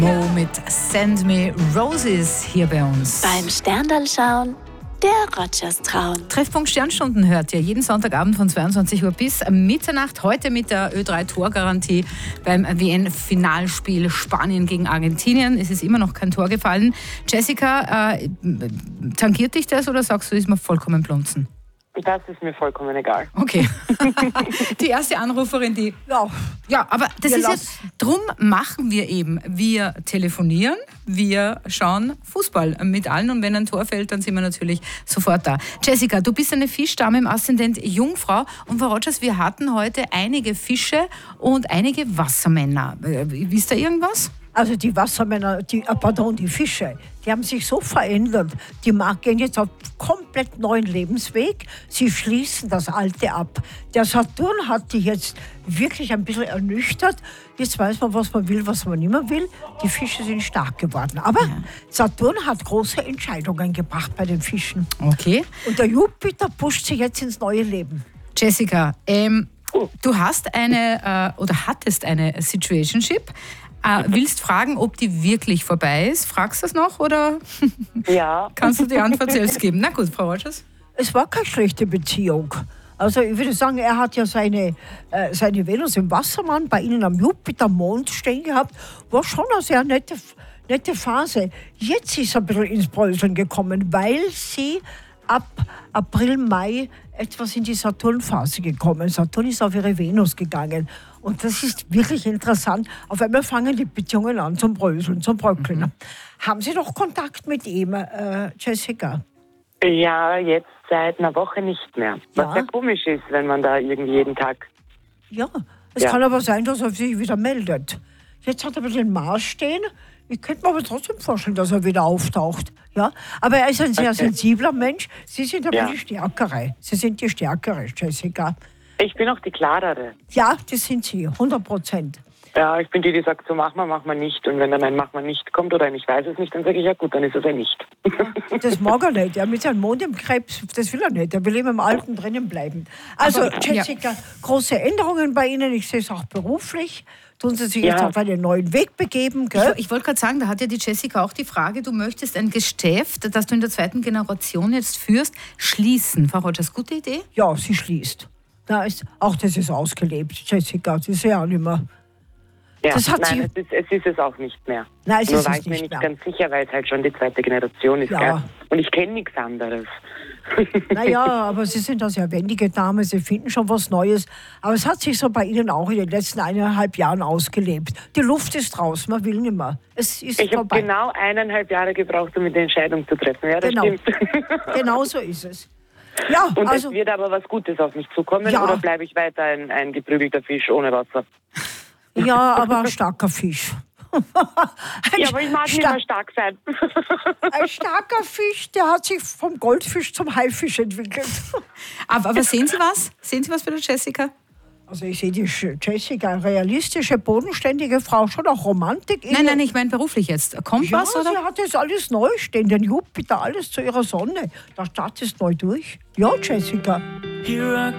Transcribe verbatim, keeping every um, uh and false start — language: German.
Mo mit Send Me Roses hier bei uns. Beim Sterndal schauen, der Rogers trauen. Treffpunkt Sternstunden hört ihr jeden Sonntagabend von zweiundzwanzig Uhr bis Mitternacht. Heute mit der Ö drei Torgarantie beim W N-Finalspiel Spanien gegen Argentinien. Es ist immer noch kein Tor gefallen. Jessica, äh, tangiert dich das oder sagst du, ist mir vollkommen blunzen? Das ist mir vollkommen egal. Okay. Die erste Anruferin, die... Ja, ja aber das ist jetzt... Drum machen wir eben. Wir telefonieren, wir schauen Fußball mit allen und wenn ein Tor fällt, dann sind wir natürlich sofort da. Jessica, du bist eine Fischdame im Aszendent Jungfrau und Frau Rogers, wir hatten heute einige Fische und einige Wassermänner. Wisst ihr irgendwas? Also die Wassermänner, die, pardon, die Fische, die haben sich so verändert. Die gehen jetzt auf komplett neuen Lebensweg. Sie schließen das Alte ab. Der Saturn hat die jetzt wirklich ein bisschen ernüchtert. Jetzt weiß man, was man will, was man nicht mehr will. Die Fische sind stark geworden. Aber ja. Saturn hat große Entscheidungen gebracht bei den Fischen. Okay. Und der Jupiter pusht sie jetzt ins neue Leben. Jessica, ähm, du hast eine äh, oder hattest eine Situationship. Äh, willst fragen, ob die wirklich vorbei ist? Fragst du das noch oder ja. Kannst du die Antwort selbst geben? Na gut, Frau Rogers. Es war keine schlechte Beziehung. Also ich würde sagen, er hat ja seine, äh, seine Venus im Wassermann bei Ihnen am Jupiter-Mond stehen gehabt. War schon eine sehr nette, nette Phase. Jetzt ist er ein bisschen ins Bröseln gekommen, weil sie ab April, Mai etwas in die Saturn-Phase gekommen. Saturn ist auf ihre Venus gegangen. Und das ist wirklich interessant. Auf einmal fangen die Beziehungen an zum Bröseln, zum Bröckeln. Mhm. Haben Sie noch Kontakt mit ihm, äh, Jessica? Ja, jetzt seit einer Woche nicht mehr. Was Ja. sehr komisch ist, wenn man da irgendwie jeden Tag... Ja, es Ja. kann aber sein, dass er sich wieder meldet. Jetzt hat er den Mars stehen. Ich könnte mir aber trotzdem vorstellen, dass er wieder auftaucht. Ja? Aber er ist ein sehr Okay. sensibler Mensch. Sie sind aber Ja. die Stärkere. Sie sind die Stärkere, Jessica. Ich bin auch die klarere. Ja, das sind Sie, hundert Prozent. Ja, ich bin die, die sagt, so mach mal, mach mal nicht. Und wenn dann ein mach mal nicht kommt oder ein ich weiß es nicht, dann sage ich, ja gut, dann ist es ein nicht. Das mag er nicht. Er mit seinem Mond im Krebs, das will er nicht. Er will immer im Alten drinnen bleiben. Also, Aber, Jessica, ja. große Änderungen bei Ihnen. Ich sehe es auch beruflich. Tun Sie sich Ja. jetzt auf einen neuen Weg begeben, gell? Ich, ich wollte gerade sagen, da hat ja die Jessica auch die Frage, du möchtest ein Geschäft, das du in der zweiten Generation jetzt führst, schließen. Frau Rogers, gute Idee? Ja, sie schließt. Da ist, auch das ist ausgelebt, Jessica. Das ist ja auch nicht mehr. Ja, Das hat nein, sie- es ist, es ist es auch nicht mehr. Nein, es Nur ist war es ich mir nicht nicht mehr. ganz sicher, weil es halt schon die zweite Generation ist. Ja. Gell? Und ich kenne nichts anderes. Naja, aber Sie sind eine sehr wendige Dame, Sie finden schon was Neues. Aber es hat sich so bei Ihnen auch in den letzten eineinhalb Jahren ausgelebt. Die Luft ist raus, man will nicht mehr. Es ist Ich habe vorbei. genau eineinhalb Jahre gebraucht, um die Entscheidung zu treffen. Ja, das Genau. stimmt. Genau so ist es. Ja, Und also, es wird aber was Gutes auf mich zukommen Ja. oder bleibe ich weiter ein, ein geprügelter Fisch ohne Wasser? ja, aber ein starker Fisch. Ein Ja, aber ich mag nicht sta- mehr stark sein. Ein starker Fisch, der hat sich vom Goldfisch zum Haifisch entwickelt. Aber, aber sehen Sie was? Sehen Sie was bei der Jessica? Also ich sehe die Jessica, eine realistische, bodenständige Frau, schon auch Romantik. in Nein, ihr. nein, ich meine beruflich jetzt. Kommt Ja, was, oder? sie hat jetzt alles neu stehen, den Jupiter, alles zu ihrer Sonne. Der Start ist neu durch. Ja, Jessica. Here I